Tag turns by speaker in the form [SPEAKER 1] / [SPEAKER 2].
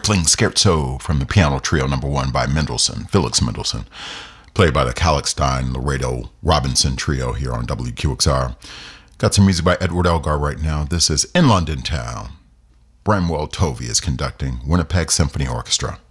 [SPEAKER 1] crackling scherzo from the piano trio number 1 by Felix Mendelssohn, played by the Kalkstein, Laredo, Robinson trio here on WQXR. Got some music by Edward Elgar right now. This is In London Town. Bramwell Tovey is conducting Winnipeg Symphony Orchestra.